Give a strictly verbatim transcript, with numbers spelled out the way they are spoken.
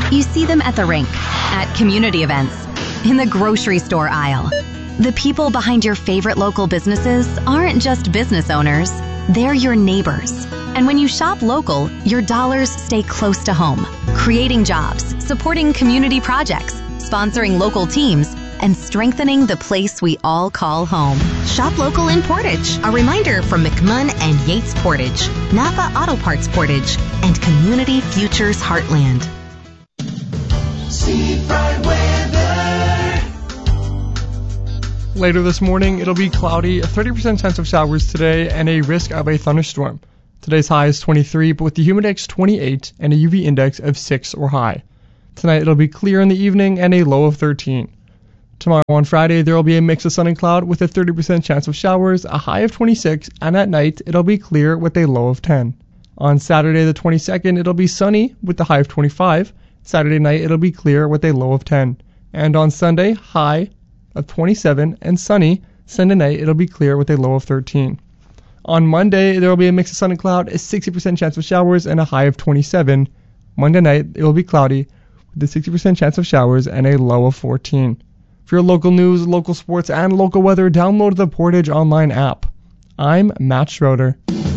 You see them at the rink, at community events, in the grocery store aisle. The people behind your favorite local businesses aren't just business owners, they're your neighbors. And when you shop local, your dollars stay close to home, creating jobs, supporting community projects, sponsoring local teams, and strengthening the place we all call home. Shop local in Portage. A reminder from McMunn and Yates Portage, Napa Auto Parts Portage, and Community Futures Heartland. Seafront weather. Later this morning, it'll be cloudy, a thirty percent chance of showers today, and a risk of a thunderstorm. Today's high is twenty-three, but with the humidex twenty-eight and a U V index of six or high. Tonight, it'll be clear in the evening and a low of thirteen. Tomorrow on Friday, there will be a mix of sun and cloud with a thirty percent chance of showers, a high of twenty-six, and at night, it'll be clear with a low of ten. On Saturday the twenty-second, it'll be sunny with the high of twenty-five. Saturday night, it'll be clear with a low of ten. And on Sunday, high of twenty-seven and sunny. Sunday night, it'll be clear with a low of thirteen. On Monday, there will be a mix of sun and cloud, a sixty percent chance of showers, and a high of twenty-seven. Monday night, it will be cloudy with a sixty percent chance of showers and a low of fourteen. For your local news, local sports, and local weather, download the Portage Online app. I'm Matt Schroeder.